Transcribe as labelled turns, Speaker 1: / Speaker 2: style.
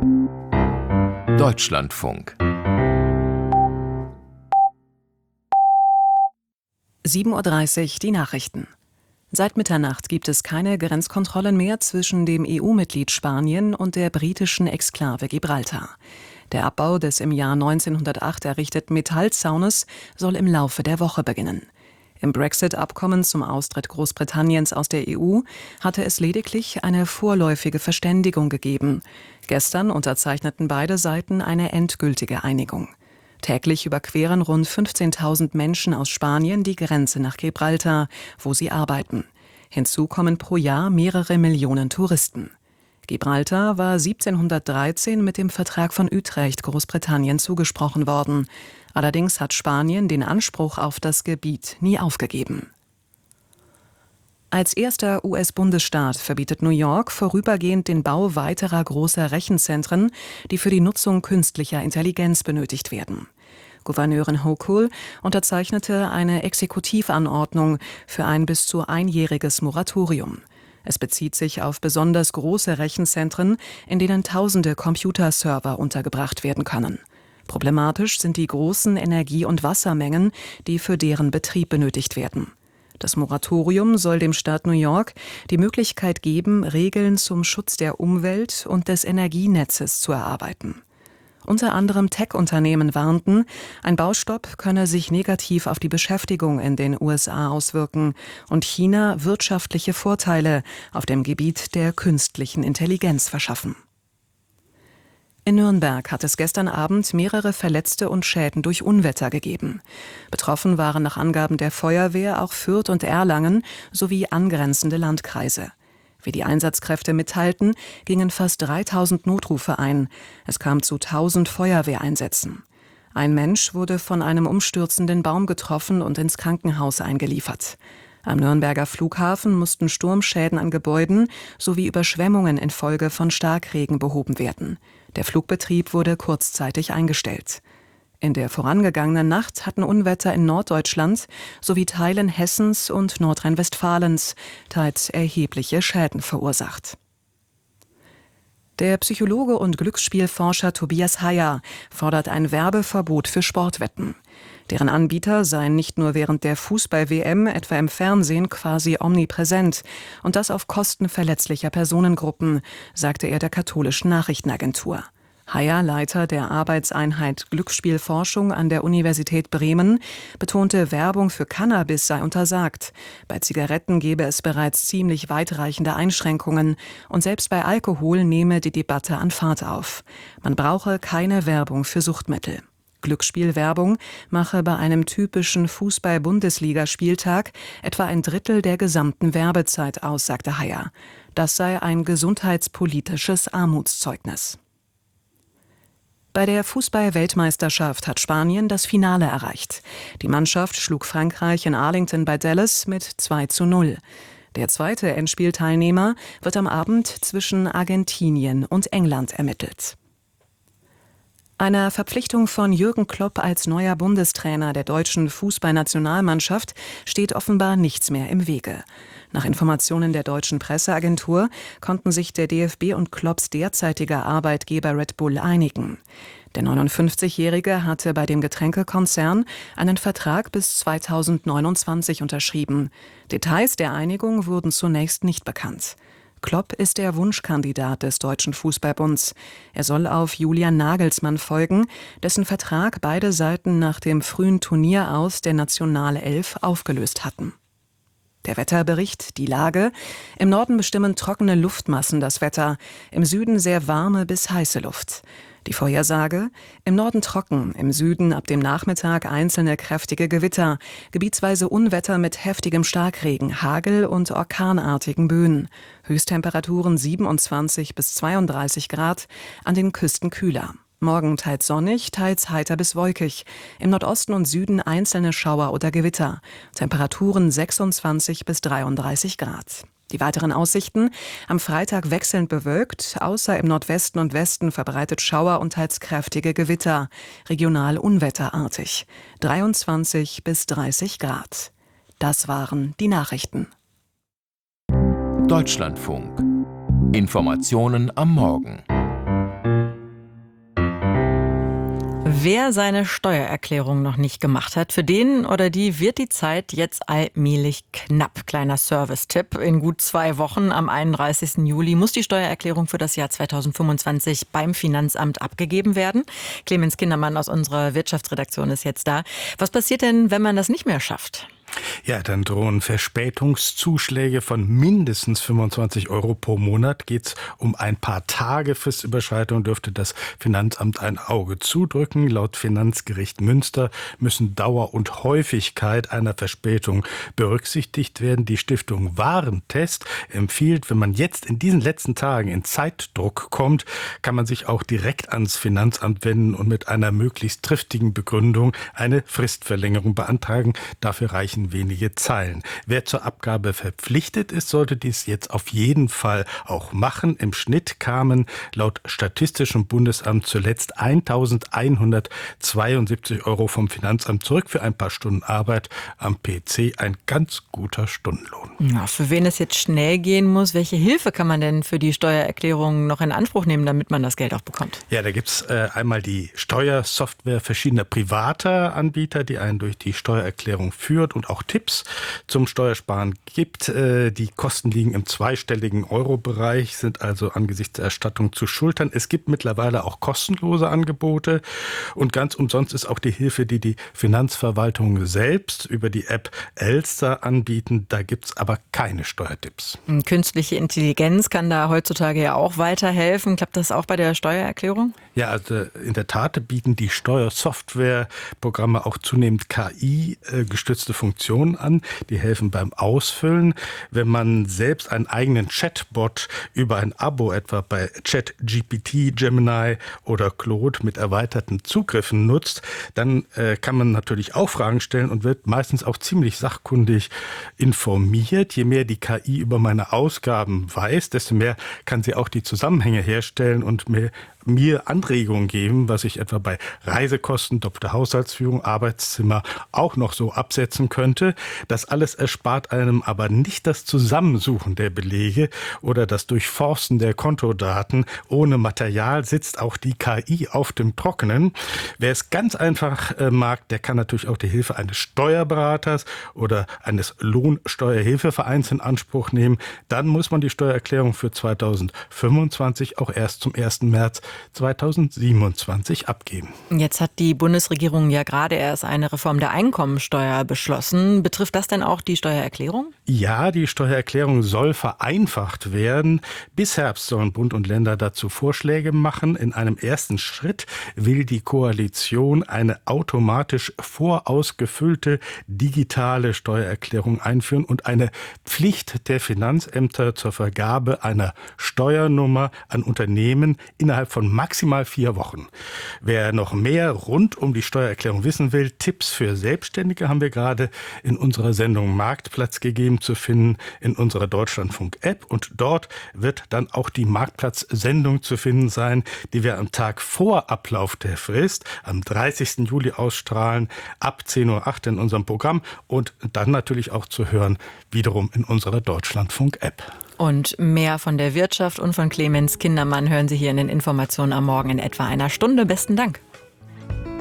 Speaker 1: Deutschlandfunk
Speaker 2: 7:30 Uhr die Nachrichten. Seit Mitternacht gibt es keine Grenzkontrollen mehr zwischen dem EU-Mitglied Spanien und der britischen Exklave Gibraltar. Der Abbau des im Jahr 1908 errichteten Metallzaunes soll im Laufe der Woche beginnen. Im Brexit-Abkommen zum Austritt Großbritanniens aus der EU hatte es lediglich eine vorläufige Verständigung gegeben. Gestern unterzeichneten beide Seiten eine endgültige Einigung. Täglich überqueren rund 15.000 Menschen aus Spanien die Grenze nach Gibraltar, wo sie arbeiten. Hinzu kommen pro Jahr mehrere Millionen Touristen. Gibraltar war 1713 mit dem Vertrag von Utrecht Großbritannien zugesprochen worden. Allerdings hat Spanien den Anspruch auf das Gebiet nie aufgegeben. Als erster US-Bundesstaat verbietet New York vorübergehend den Bau weiterer großer Rechenzentren, die für die Nutzung künstlicher Intelligenz benötigt werden. Gouverneurin Hochul unterzeichnete eine Exekutivanordnung für ein bis zu einjähriges Moratorium. Es bezieht sich auf besonders große Rechenzentren, in denen tausende Computerserver untergebracht werden können. Problematisch sind die großen Energie- und Wassermengen, die für deren Betrieb benötigt werden. Das Moratorium soll dem Staat New York die Möglichkeit geben, Regeln zum Schutz der Umwelt und des Energienetzes zu erarbeiten. Unter anderem Tech-Unternehmen warnten, ein Baustopp könne sich negativ auf die Beschäftigung in den USA auswirken und China wirtschaftliche Vorteile auf dem Gebiet der künstlichen Intelligenz verschaffen. In Nürnberg hat es gestern Abend mehrere Verletzte und Schäden durch Unwetter gegeben. Betroffen waren nach Angaben der Feuerwehr auch Fürth und Erlangen sowie angrenzende Landkreise. Wie die Einsatzkräfte mitteilten, gingen fast 3.000 Notrufe ein. Es kam zu 1.000 Feuerwehreinsätzen. Ein Mensch wurde von einem umstürzenden Baum getroffen und ins Krankenhaus eingeliefert. Am Nürnberger Flughafen mussten Sturmschäden an Gebäuden sowie Überschwemmungen infolge von Starkregen behoben werden. Der Flugbetrieb wurde kurzzeitig eingestellt. In der vorangegangenen Nacht hatten Unwetter in Norddeutschland sowie Teilen Hessens und Nordrhein-Westfalens teils erhebliche Schäden verursacht. Der Psychologe und Glücksspielforscher Tobias Heyer fordert ein Werbeverbot für Sportwetten. Deren Anbieter seien nicht nur während der Fußball-WM, etwa im Fernsehen, quasi omnipräsent und das auf Kosten verletzlicher Personengruppen, sagte er der katholischen Nachrichtenagentur. Heyer, Leiter der Arbeitseinheit Glücksspielforschung an der Universität Bremen, betonte, Werbung für Cannabis sei untersagt. Bei Zigaretten gebe es bereits ziemlich weitreichende Einschränkungen und selbst bei Alkohol nehme die Debatte an Fahrt auf. Man brauche keine Werbung für Suchtmittel. Glücksspielwerbung mache bei einem typischen Fußball-Bundesligaspieltag etwa ein Drittel der gesamten Werbezeit aus, sagte Heyer. Das sei ein gesundheitspolitisches Armutszeugnis. Bei der Fußball-Weltmeisterschaft hat Spanien das Finale erreicht. Die Mannschaft schlug Frankreich in Arlington bei Dallas mit 2:0. Der zweite Endspielteilnehmer wird am Abend zwischen Argentinien und England ermittelt. Einer Verpflichtung von Jürgen Klopp als neuer Bundestrainer der deutschen Fußballnationalmannschaft steht offenbar nichts mehr im Wege. Nach Informationen der deutschen Presseagentur konnten sich der DFB und Klopps derzeitiger Arbeitgeber Red Bull einigen. Der 59-Jährige hatte bei dem Getränkekonzern einen Vertrag bis 2029 unterschrieben. Details der Einigung wurden zunächst nicht bekannt. Klopp ist der Wunschkandidat des Deutschen Fußballbunds. Er soll auf Julian Nagelsmann folgen, dessen Vertrag beide Seiten nach dem frühen Turnier aus der Nationalelf aufgelöst hatten. Der Wetterbericht, die Lage. Im Norden bestimmen trockene Luftmassen das Wetter, im Süden sehr warme bis heiße Luft. Die Vorhersage: im Norden trocken, im Süden ab dem Nachmittag einzelne kräftige Gewitter, gebietsweise Unwetter mit heftigem Starkregen, Hagel und orkanartigen Böen. Höchsttemperaturen 27 bis 32 Grad, an den Küsten kühler. Morgen teils sonnig, teils heiter bis wolkig. Im Nordosten und Süden einzelne Schauer oder Gewitter. Temperaturen 26 bis 33 Grad. Die weiteren Aussichten: am Freitag wechselnd bewölkt, außer im Nordwesten und Westen verbreitet Schauer und teils kräftige Gewitter, regional unwetterartig. 23 bis 30 Grad. Das waren die Nachrichten.
Speaker 1: Deutschlandfunk. Informationen am Morgen. Wer seine Steuererklärung noch nicht gemacht hat, für den oder die wird die Zeit jetzt allmählich knapp. Kleiner Service-Tipp. In gut 2 Wochen, am 31. Juli, muss die Steuererklärung für das Jahr 2025 beim Finanzamt abgegeben werden. Clemens Kindermann aus unserer Wirtschaftsredaktion ist jetzt da. Was passiert denn, wenn man das nicht mehr schafft?
Speaker 3: Ja, dann drohen Verspätungszuschläge von mindestens 25 Euro pro Monat. Geht's um ein paar Tage Fristüberschreitung, dürfte das Finanzamt ein Auge zudrücken. Laut Finanzgericht Münster müssen Dauer und Häufigkeit einer Verspätung berücksichtigt werden. Die Stiftung Warentest empfiehlt, wenn man jetzt in diesen letzten Tagen in Zeitdruck kommt, kann man sich auch direkt ans Finanzamt wenden und mit einer möglichst triftigen Begründung eine Fristverlängerung beantragen. Dafür reichen wenige Zeilen. Wer zur Abgabe verpflichtet ist, sollte dies jetzt auf jeden Fall auch machen. Im Schnitt kamen laut Statistischem Bundesamt zuletzt 1.172 Euro vom Finanzamt zurück für ein paar Stunden Arbeit am PC. Ein ganz guter Stundenlohn.
Speaker 1: Ja, für wen es jetzt schnell gehen muss, welche Hilfe kann man denn für die Steuererklärung noch in Anspruch nehmen, damit man das Geld auch bekommt?
Speaker 3: Ja, da gibt's einmal die Steuersoftware verschiedener privater Anbieter, die einen durch die Steuererklärung führt und auch Tipps zum Steuersparen gibt. Die Kosten liegen im zweistelligen Euro-Bereich, sind also angesichts der Erstattung zu schultern. Es gibt mittlerweile auch kostenlose Angebote und ganz umsonst ist auch die Hilfe, die die Finanzverwaltung selbst über die App Elster anbieten. Da gibt's aber keine Steuertipps.
Speaker 1: Künstliche Intelligenz kann da heutzutage ja auch weiterhelfen. Klappt das auch bei der Steuererklärung?
Speaker 3: Ja, also in der Tat bieten die Steuersoftwareprogramme auch zunehmend KI-gestützte Funktionen an. Die helfen beim Ausfüllen. Wenn man selbst einen eigenen Chatbot über ein Abo etwa bei ChatGPT, Gemini oder Claude mit erweiterten Zugriffen nutzt, dann kann man natürlich auch Fragen stellen und wird meistens auch ziemlich sachkundig informiert. Je mehr die KI über meine Ausgaben weiß, desto mehr kann sie auch die Zusammenhänge herstellen und mir Anregungen geben, was ich etwa bei Reisekosten, doppelte Haushaltsführung, Arbeitszimmer auch noch so absetzen könnte. Das alles erspart einem aber nicht das Zusammensuchen der Belege oder das Durchforsten der Kontodaten. Ohne Material sitzt auch die KI auf dem Trockenen. Wer es ganz einfach mag, der kann natürlich auch die Hilfe eines Steuerberaters oder eines Lohnsteuerhilfevereins in Anspruch nehmen. Dann muss man die Steuererklärung für 2025 auch erst zum 1. März 2027 abgeben.
Speaker 1: Jetzt hat die Bundesregierung ja gerade erst eine Reform der Einkommensteuer beschlossen. Betrifft das denn auch die Steuererklärung?
Speaker 3: Ja, die Steuererklärung soll vereinfacht werden. Bis Herbst sollen Bund und Länder dazu Vorschläge machen. In einem ersten Schritt will die Koalition eine automatisch vorausgefüllte digitale Steuererklärung einführen und eine Pflicht der Finanzämter zur Vergabe einer Steuernummer an Unternehmen innerhalb von maximal 4 Wochen. Wer noch mehr rund um die Steuererklärung wissen will, Tipps für Selbstständige haben wir gerade in unserer Sendung Marktplatz gegeben zu finden in unserer Deutschlandfunk-App. Und dort wird dann auch die Marktplatz-Sendung zu finden sein, die wir am Tag vor Ablauf der Frist am 30. Juli ausstrahlen, ab 10.08 Uhr in unserem Programm und dann natürlich auch zu hören, wiederum in unserer Deutschlandfunk-App.
Speaker 1: Und mehr von der Wirtschaft und von Clemens Kindermann hören Sie hier in den Informationen am Morgen in etwa einer Stunde. Besten Dank.